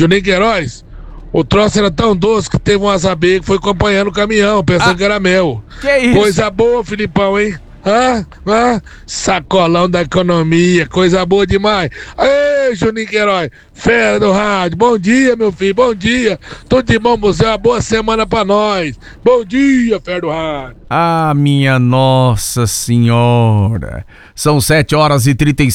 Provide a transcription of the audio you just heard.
Juninho Queiroz, o troço era tão doce que teve um azabeia que foi acompanhando o caminhão, pensando que era mel. Que isso? Coisa boa, Filipão, hein? Sacolão da economia, coisa boa demais. Ei, Juninho Queiroz, fera do rádio, bom dia, meu filho, bom dia. Tudo de bom pra você, uma boa semana pra nós. Bom dia, fera do rádio. Ah, minha Nossa Senhora. São 7h35.